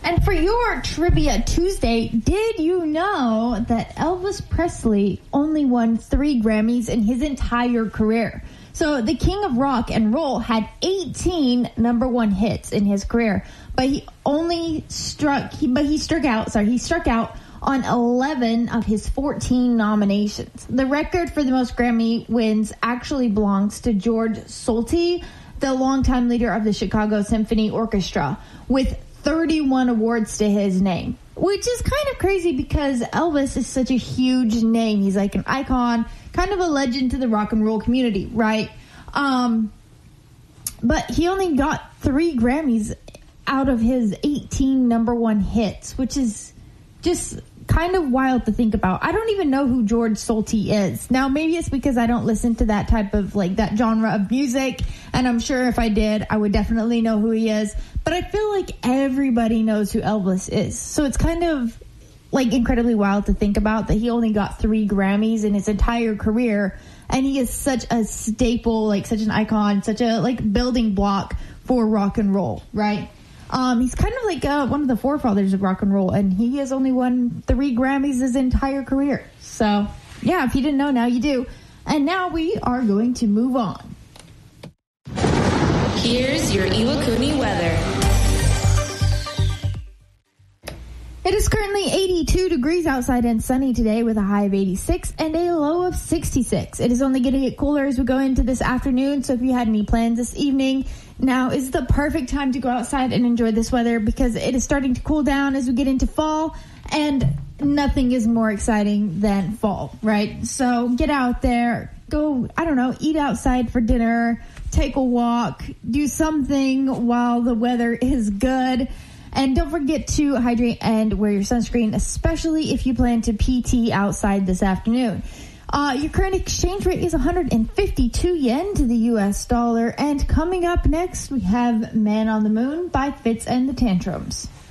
And for your Trivia Tuesday, did you know that Elvis Presley only won 3 Grammys in his entire career? So the king of rock and roll had 18 number one hits in his career, but he struck out on 11 of his 14 nominations. The record for the most Grammy wins actually belongs to George Solti, the longtime leader of the Chicago Symphony Orchestra, with 31 awards to his name, which is kind of crazy because Elvis is such a huge name. He's like an icon, kind of a legend to the rock and roll community, right? But he only got 3 Grammys out of his 18 number one hits, which is just kind of wild to think about. I don't even know who George Solti is. Now, maybe it's because I don't listen to that type of, like, that genre of music, and I'm sure if I did, I would definitely know who he is. But I feel like everybody knows who Elvis is. So it's kind of, like, incredibly wild to think about that he only got 3 Grammys in his entire career, and he is such a staple, like, such an icon, such a, like, building block for rock and roll, right? He's kind of like one of the forefathers of rock and roll, and he has only won 3 Grammys his entire career. So, yeah, if you didn't know, now you do. And now we are going to move on. Here's your Iwakuni weather. It is currently 82 degrees outside and sunny today with a high of 86 and a low of 66. It is only going to get cooler as we go into this afternoon, so if you had any plans this evening, now is the perfect time to go outside and enjoy this weather because it is starting to cool down as we get into fall, and nothing is more exciting than fall, right? So get out there, go, I don't know, eat outside for dinner, take a walk, do something while the weather is good. And don't forget to hydrate and wear your sunscreen, especially if you plan to PT outside this afternoon. Your current exchange rate is 152 yen to the U.S. dollar. And coming up next, we have Man on the Moon by Fitz and the Tantrums.